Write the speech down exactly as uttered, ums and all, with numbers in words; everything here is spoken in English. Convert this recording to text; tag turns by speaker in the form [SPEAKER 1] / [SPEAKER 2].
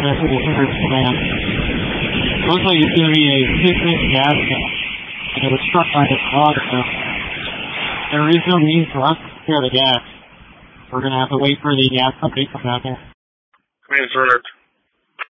[SPEAKER 1] access to the Hoover's plant. Looks like it's going to be a six-inch gas tank. It was struck by the auger. There is no means for us to secure the gas. We're going to have to wait for the gas company to come out there.
[SPEAKER 2] Command, it's Renard.